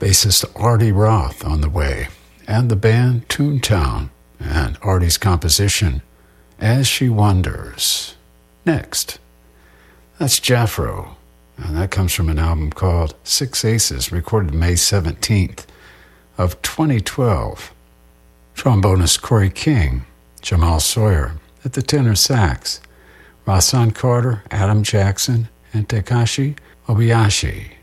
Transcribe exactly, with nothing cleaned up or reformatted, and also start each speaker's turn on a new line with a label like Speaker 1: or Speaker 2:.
Speaker 1: Bassist Artie Roth on the way, and the band Toontown, and Artie's composition, As She Wonders. Next, that's Jafro, and that comes from an album called Six Aces, recorded May seventeenth of twenty twelve. Trombonist Corey King, Jamal Sawyer at the tenor sax, Rasan Carter, Adam Jackson, and Takashi Obayashi